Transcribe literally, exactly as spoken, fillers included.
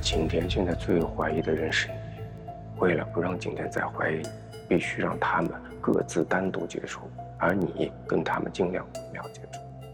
景甜现在最怀疑的人是你，为了不让景甜再怀疑你，必须让他们各自单独接触，而你跟他们尽量不要接触。